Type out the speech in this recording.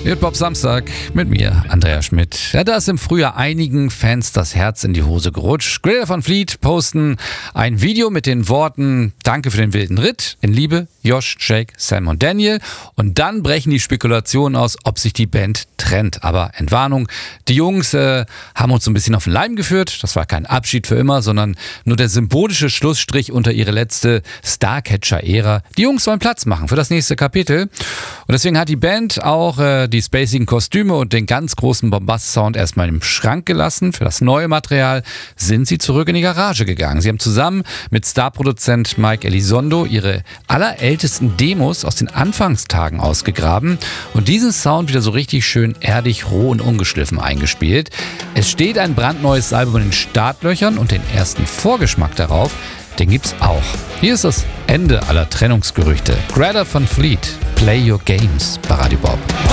Hip-Hop Samstag mit mir, Andreas Schmidt. Ja, da ist im Frühjahr einigen Fans das Herz in die Hose gerutscht. Greta Van Fleet posten ein Video mit den Worten "Danke für den wilden Ritt" in Liebe, Josh, Jake, Sam und Daniel. Und dann brechen die Spekulationen aus, ob sich die Band trennt. Aber Entwarnung, die Jungs haben uns so ein bisschen auf den Leim geführt. Das war kein Abschied für immer, sondern nur der symbolische Schlussstrich unter ihre letzte Starcatcher-Ära. Die Jungs sollen Platz machen für das nächste Kapitel. Und deswegen hat die Band auch die spacigen Kostüme und den ganz großen Bombast-Sound erstmal im Schrank gelassen. Für das neue Material sind sie zurück in die Garage gegangen. Sie haben zusammen mit Starproduzent Mike Elizondo ihre allerältesten Demos aus den Anfangstagen ausgegraben und diesen Sound wieder so richtig schön erdig, roh und ungeschliffen eingespielt. Es steht ein brandneues Album in den Startlöchern und den ersten Vorgeschmack darauf, den gibt's auch. Hier ist das Ende aller Trennungsgerüchte. Greta Van Fleet, Play Your Games bei Radio Bob.